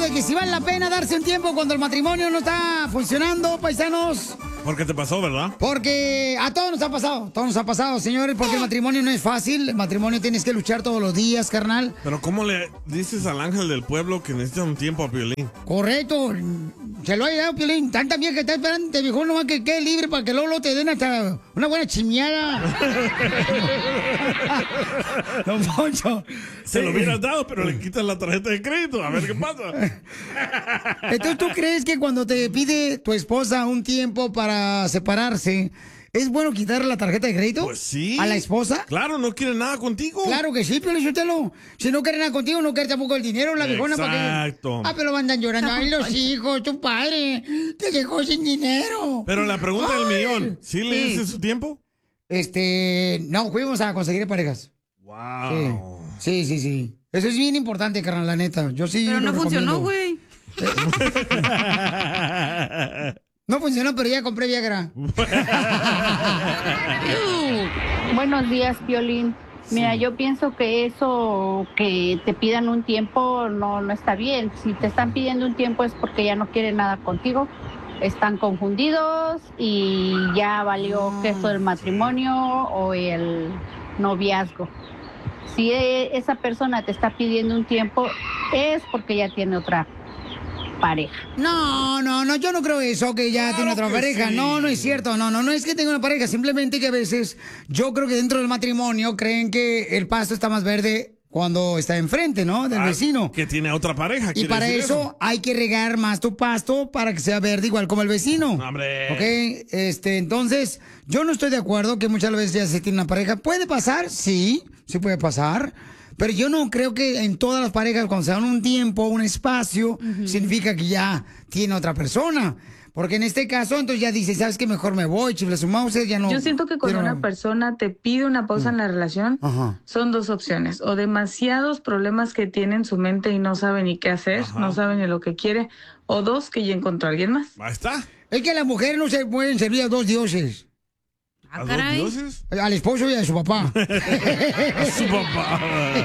de que si vale la pena darse un tiempo cuando el matrimonio no está funcionando, paisanos. Porque te pasó, ¿verdad? Porque a todos nos ha pasado, señores, porque el matrimonio no es fácil, el matrimonio tienes que luchar todos los días, carnal. Pero ¿cómo le dices al ángel del pueblo que necesita un tiempo a Piolín? Correcto, se lo ha dado Piolín, tanta vieja que está esperando, viejo, nomás que quede libre para que luego te den hasta una buena chimiada. Don Poncho. Se lo hubieras dado, pero le quitas la tarjeta de crédito, a ver qué pasa. Entonces, ¿tú crees que cuando te pide tu esposa un tiempo para separarse, es bueno quitarle la tarjeta de crédito? Pues sí. ¿A la esposa? Claro, no quiere nada contigo. Claro que sí, pero Sotelo. Si no quiere nada contigo, no quiere tampoco el dinero, la viejona. Exacto. Ah, pero andan llorando. Ay, los hijos, tu padre te dejó sin dinero. Pero la pregunta del millón, ¿sí le dices su tiempo? No, fuimos a conseguir parejas. Wow. Sí. Eso es bien importante, carnal, la neta. Yo sí. Pero no recomiendo. funcionó, güey. No funcionó, pero ya compré Viagra. Buenos días, Piolín. Mira, yo pienso que eso que te pidan un tiempo no está bien. Si te están pidiendo un tiempo es porque ya no quieren nada contigo. Están confundidos y ya valió queso el matrimonio o el noviazgo. Si esa persona te está pidiendo un tiempo es porque ya tiene otra pareja. No, yo no creo eso, que ya tiene otra pareja. Sí. No es cierto. No es que tenga una pareja. Simplemente que a veces yo creo que dentro del matrimonio creen que el pasto está más verde cuando está enfrente, ¿no? Del vecino. Que tiene otra pareja. Y para eso hay que regar más tu pasto para que sea verde igual como el vecino. ¡Hombre! Ok, entonces, yo no estoy de acuerdo que muchas veces ya se tiene una pareja. ¿Puede pasar? Sí puede pasar. Pero yo no creo que en todas las parejas, cuando se dan un tiempo, un espacio, significa que ya tiene otra persona. Porque en este caso, entonces ya dice, ¿sabes qué? Mejor me voy, chifle su mouse, ya no... Yo siento que cuando una persona te pide una pausa en la relación, son dos opciones. O demasiados problemas que tiene en su mente y no sabe ni qué hacer, no sabe ni lo que quiere. O dos, que ya encontró a alguien más. Ahí está. Es que las mujeres no se pueden servir a dos dioses. ¿A dos dioses? Al esposo y a su papá. A su papá.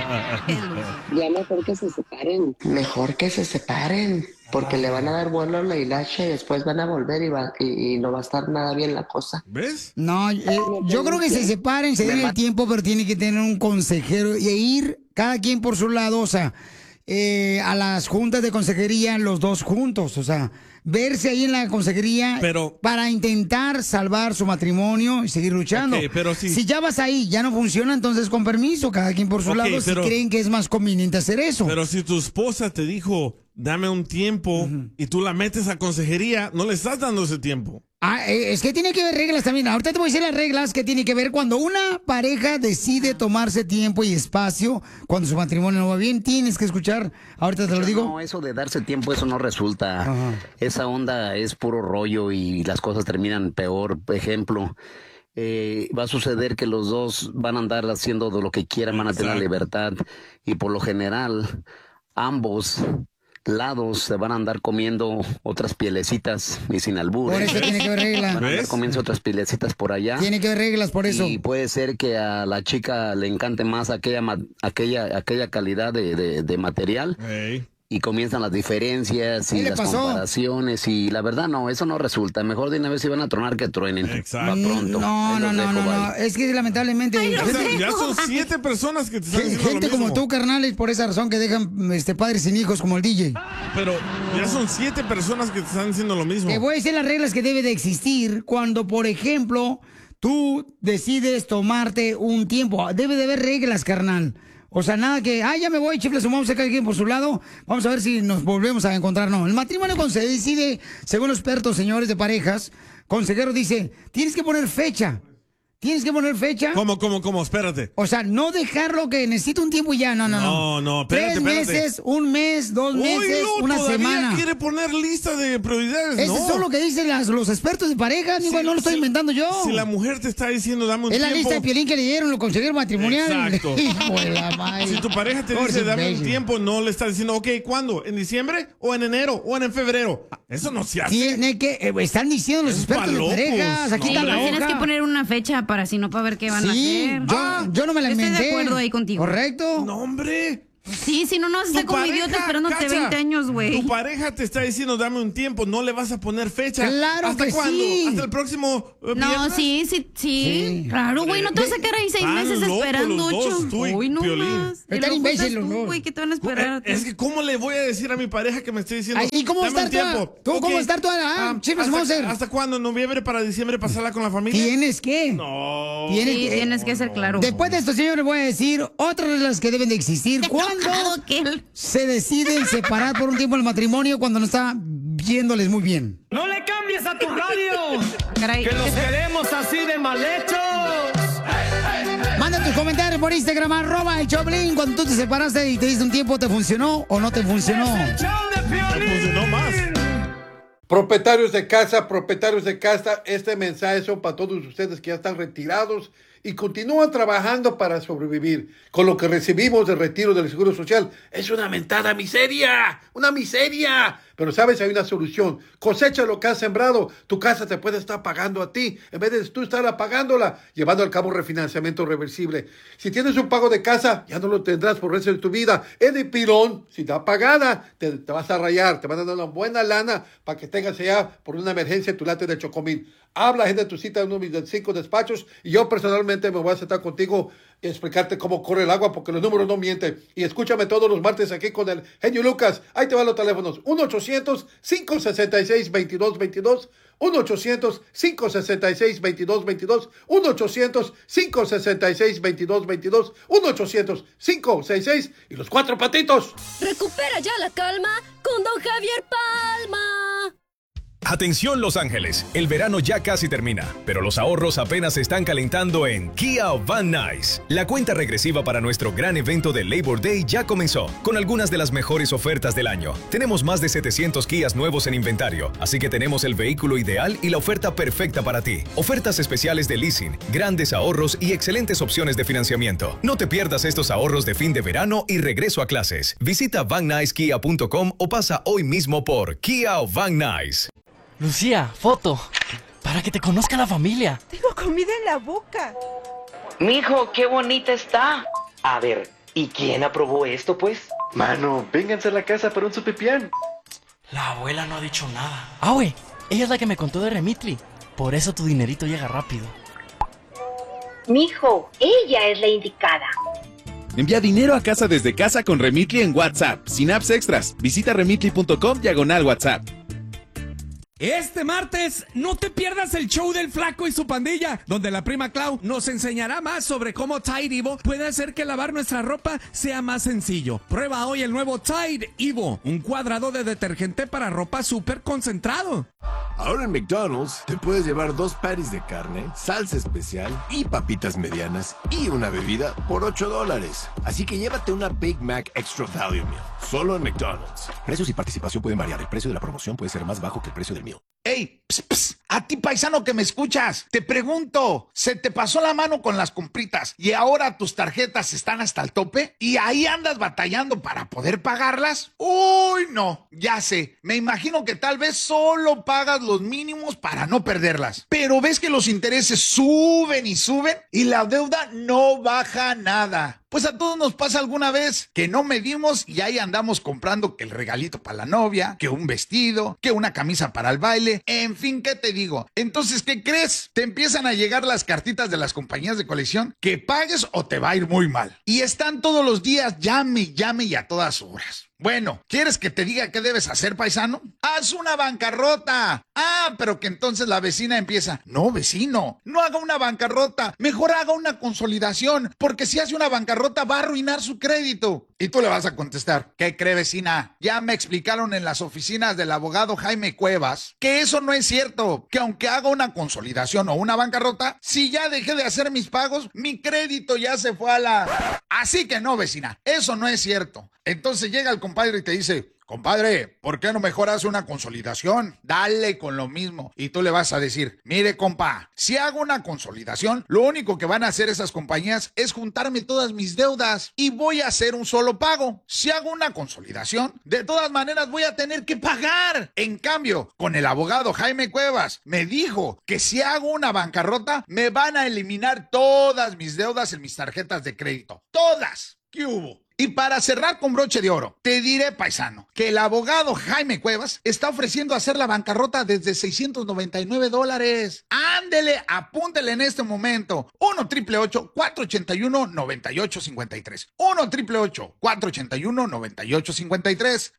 Ya mejor que se separen. Mejor que se separen. Porque le van a dar vuelo a la hilacha y después van a volver y no va a estar nada bien la cosa. ¿Ves? No, yo creo que se separen, se den el tiempo, pero tiene que tener un consejero y ir cada quien por su lado, o sea, a las juntas de consejería los dos juntos, o sea, verse ahí en la consejería para intentar salvar su matrimonio y seguir luchando. Okay, pero si ya vas ahí, ya no funciona, entonces con permiso, cada quien por su lado, si creen que es más conveniente hacer eso. Pero si tu esposa te dijo, dame un tiempo, y tú la metes a consejería, no le estás dando ese tiempo. Es que tiene que haber reglas también. Ahorita te voy a decir las reglas que tiene que ver cuando una pareja decide tomarse tiempo y espacio, cuando su matrimonio no va bien, tienes que escuchar. Ahorita te lo digo. No, eso de darse tiempo, eso no resulta. Esa onda es puro rollo y las cosas terminan peor. Por ejemplo, va a suceder que los dos van a andar haciendo de lo que quieran, van a tener la libertad y por lo general ambos lados se van a andar comiendo otras pielecitas y sin albur. Por eso tiene que haber reglas. Van a andar comiendo otras pielecitas por allá. Tiene que haber reglas por eso. Y puede ser que a la chica le encante más aquella calidad de material. Y comienzan las diferencias y las comparaciones y la verdad no, eso no resulta. Mejor de una vez si van a tronar que truenen. Exacto. Va pronto. No. Es que lamentablemente... Ya son 7 personas que te están diciendo gente lo mismo. como tú, carnales, por esa razón que dejan padres sin hijos como el DJ. Pero ya son 7 personas que te están diciendo lo mismo. Te voy a decir las reglas que debe de existir cuando, por ejemplo, tú decides tomarte un tiempo. Debe de haber reglas, carnal. O sea, nada que, ya me voy, chifles, sumamos a cada quien por su lado. Vamos a ver si nos volvemos a encontrar. No, el matrimonio cuando se decide, según los expertos, señores de parejas, consejero dice, tienes que poner fecha. ¿Tienes que poner fecha? ¿Cómo? Espérate. O sea, no dejarlo que necesito un tiempo y ya, no. No, espérate, 3 meses, un mes, 2 meses, una semana. Quiere poner lista de prioridades, Eso es todo lo que dicen los expertos de pareja, no lo estoy inventando yo. Si la mujer te está diciendo, dame un tiempo. Es la lista de Piolín que le dieron los consejeros matrimoniales. Exacto. Hijo de la madre. Si tu pareja te dice, dame un tiempo, no le estás diciendo, ok, ¿cuándo? ¿En diciembre? ¿O en enero? ¿O en febrero? Eso no se hace. Tiene que, están diciendo los expertos de parejas. Aquí está la hoja. Tienes que poner una fecha para si no, para ver qué van a hacer. Yo no me la inventé. Estoy de acuerdo ahí contigo. ¿Correcto? No, hombre. Sí, si no, no vas a estar como idiota esperándote Cacha, 20 años, güey. Tu pareja te está diciendo, dame un tiempo, no le vas a poner fecha. Claro. ¿Hasta que cuándo? sí. ¿Hasta el próximo No, viernes? sí. Claro, güey, no te vas a quedar ahí 6 meses esperando, 8. Uy, no Piolín. más. Y Están luego imbéciles los tú, dos. güey, ¿qué te van a esperar? Es que, ¿cómo le voy a decir a mi pareja que me esté diciendo? ¿Y cómo va a dame estar un toda? tiempo? ¿Cómo va a Ok. estar toda? Chivas, vamos a hacer. ¿Hasta cuándo? ¿En noviembre para diciembre pasarla con la familia? ¿Tienes que? No. Tienes que ser claro. Después de esto, señores, voy a decir otras reglas que deben de existir. ¿Cuándo se deciden separar por un tiempo el matrimonio cuando no está yéndoles muy bien? ¡No le cambies a tu radio! Caray. ¡Que los queremos así de mal hechos! Manda tus comentarios por Instagram, @el Choplin. Cuando tú te separaste y te diste un tiempo, ¿te funcionó o no te funcionó? ¡Es el show de Piolín! Me funcionó más. Propietarios de casa, este mensaje son para todos ustedes que ya están retirados y continúan trabajando para sobrevivir. Con lo que recibimos de retiro del Seguro Social es una mentada miseria, una miseria. Pero sabes, hay una solución. Cosecha lo que has sembrado. Tu casa te puede estar pagando a ti en vez de tú estar pagándola, llevando al cabo un refinanciamiento reversible. Si tienes un pago de casa, ya no lo tendrás por el resto de tu vida. Es de pilón. Si está pagada, te vas a rayar. Te van a dar una buena lana para que tengas allá por una emergencia tu late de Chocomil. Habla, agenda tu cita en uno de mis 5 despachos y yo personalmente me voy a sentar contigo y explicarte cómo corre el agua porque los números no mienten. Y escúchame todos los martes aquí con el genio Lucas. Ahí te van los teléfonos. 1-800-566-2222. 1-800-566-2222. 1-800-566-2222. 1-800-566 y los 4 patitos. Recupera ya la calma con Don Javier Palma. Atención Los Ángeles, el verano ya casi termina, pero los ahorros apenas se están calentando en Kia Van Nuys. La cuenta regresiva para nuestro gran evento de Labor Day ya comenzó, con algunas de las mejores ofertas del año. Tenemos más de 700 Kias nuevos en inventario, así que tenemos el vehículo ideal y la oferta perfecta para ti. Ofertas especiales de leasing, grandes ahorros y excelentes opciones de financiamiento. No te pierdas estos ahorros de fin de verano y regreso a clases. Visita VanNuysKia.com o pasa hoy mismo por Kia Van Nuys. Lucía, foto. Para que te conozca la familia. Tengo comida en la boca. Mijo, qué bonita está. A ver, ¿y quién aprobó esto, pues? Mano, vénganse a la casa para un supipián. La abuela no ha dicho nada. Ah, güey, ella es la que me contó de Remitly. Por eso tu dinerito llega rápido. Mijo, ella es la indicada. Envía dinero a casa desde casa con Remitly en WhatsApp, sin apps extras. Visita remitly.com/WhatsApp. Este martes, no te pierdas el show del Flaco y su pandilla, donde la prima Clau nos enseñará más sobre cómo Tide Evo puede hacer que lavar nuestra ropa sea más sencillo. Prueba hoy el nuevo Tide Evo, un cuadrado de detergente para ropa súper concentrado. Ahora en McDonald's te puedes llevar 2 patties de carne, salsa especial y papitas medianas y una bebida por $8. Así que llévate una Big Mac Extra Value Meal, solo en McDonald's. Precios y participación pueden variar. El precio de la promoción puede ser más bajo que el precio del meal. ¡Ey! Pss, pss, a ti, paisano que me escuchas, te pregunto, ¿se te pasó la mano con las compritas y ahora tus tarjetas están hasta el tope? ¿Y ahí andas batallando para poder pagarlas? ¡Uy, no! Ya sé, me imagino que tal vez solo pagas los mínimos para no perderlas. Pero ves que los intereses suben y suben y la deuda no baja nada. Pues a todos nos pasa alguna vez que no medimos y ahí andamos comprando que el regalito para la novia, que un vestido, que una camisa para el baile, en fin, ¿qué te digo? Entonces, ¿qué crees? Te empiezan a llegar las cartitas de las compañías de colección que pagues o te va a ir muy mal. Y están todos los días, llame y a todas horas. Bueno, ¿quieres que te diga qué debes hacer, paisano? ¡Haz una bancarrota! Ah, pero que entonces la vecina empieza. No, vecino, no haga una bancarrota. Mejor haga una consolidación, porque si hace una bancarrota va a arruinar su crédito. Y tú le vas a contestar. ¿Qué cree, vecina? Ya me explicaron en las oficinas del abogado Jaime Cuevas que eso no es cierto. Que aunque haga una consolidación o una bancarrota, si ya dejé de hacer mis pagos, mi crédito ya se fue a la... Así que no, vecina, eso no es cierto. Entonces llega el compadre y te dice, compadre, ¿por qué no mejor hace una consolidación? Dale con lo mismo. Y tú le vas a decir, mire, compa, si hago una consolidación, lo único que van a hacer esas compañías es juntarme todas mis deudas y voy a hacer un solo pago. Si hago una consolidación, de todas maneras voy a tener que pagar. En cambio, con el abogado Jaime Cuevas, me dijo que si hago una bancarrota, me van a eliminar todas mis deudas en mis tarjetas de crédito. ¡Todas! ¿Qué hubo? Y para cerrar con broche de oro, te diré, paisano, que el abogado Jaime Cuevas está ofreciendo hacer la bancarrota desde $699. Ándele, apúntele en este momento. 1-888-481-9853. 1-888-481-9853.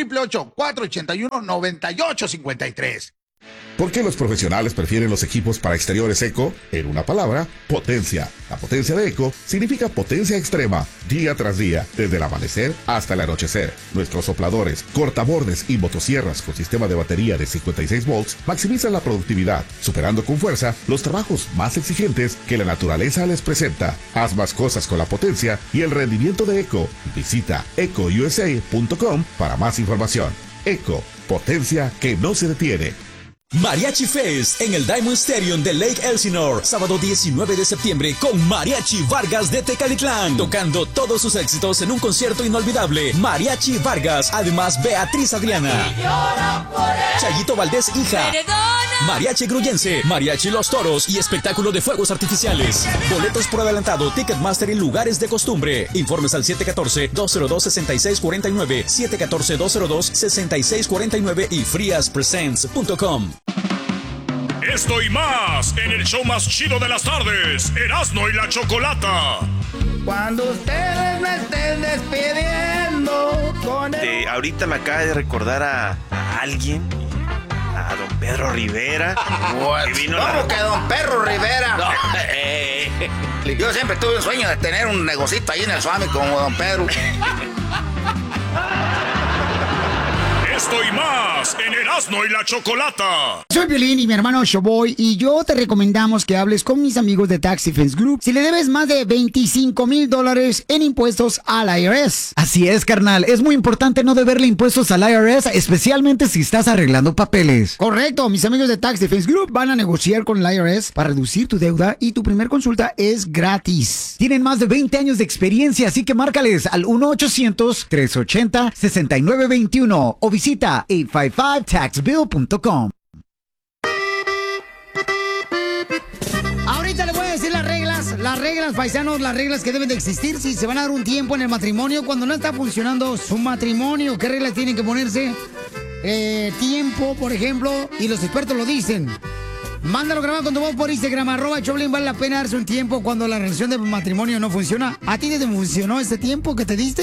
1-888-481-9853. ¿Por qué los profesionales prefieren los equipos para exteriores Eco? En una palabra, potencia. La potencia de Eco significa potencia extrema, día tras día, desde el amanecer hasta el anochecer. Nuestros sopladores, cortabordes y motosierras con sistema de batería de 56 volts maximizan la productividad, superando con fuerza los trabajos más exigentes que la naturaleza les presenta. Haz más cosas con la potencia y el rendimiento de Eco. Visita ecousa.com para más información. Eco, potencia que no se detiene. Mariachi Fest en el Diamond Stadium de Lake Elsinore, sábado 19 de septiembre con Mariachi Vargas de Tecalitlán, tocando todos sus éxitos en un concierto inolvidable. Mariachi Vargas, además Beatriz Adriana, Chayito Valdés hija, Mariachi Gruyense, Mariachi Los Toros y espectáculo de fuegos artificiales. Boletos por adelantado, Ticketmaster en lugares de costumbre. Informes al 714-202-6649, 714-202-6649 y friaspresents.com. Esto y más en el show más chido de las tardes, Erasmo y la Chocolata. Cuando ustedes me estén despidiendo con el... Ahorita me acaba de recordar a alguien, a don Pedro Rivera. Que vino ¿Cómo que don Pedro Rivera? No. Yo siempre tuve un sueño de tener un negocito ahí en el Suami como don Pedro. Esto y más en Erasmo y la Chocolata. Soy Piolín y mi hermano Showboy y yo te recomendamos que hables con mis amigos de Tax Defense Group si le debes más de $25,000 en impuestos al IRS. Así es, carnal. Es muy importante no deberle impuestos al IRS, especialmente si estás arreglando papeles. Correcto. Mis amigos de Tax Defense Group van a negociar con el IRS para reducir tu deuda y tu primer consulta es gratis. Tienen más de 20 años de experiencia, así que márcales al 1-800-380-6921 o visita 855taxbill.com. Ahorita les voy a decir las reglas, paisanos, las reglas que deben de existir si se van a dar un tiempo en el matrimonio cuando no está funcionando su matrimonio. ¿Qué reglas tienen que ponerse? Tiempo, por ejemplo, y los expertos lo dicen. Mándalo grabado con tu voz por Instagram, @Choplin. Vale la pena darse un tiempo cuando la relación de matrimonio no funciona. ¿A ti te funcionó ese tiempo que te diste?